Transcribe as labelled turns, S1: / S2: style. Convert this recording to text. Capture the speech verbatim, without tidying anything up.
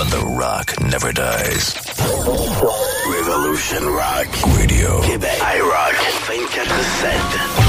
S1: the rock never dies. Revolution Rock Radio. Québec. iRock vingt-quatre sept.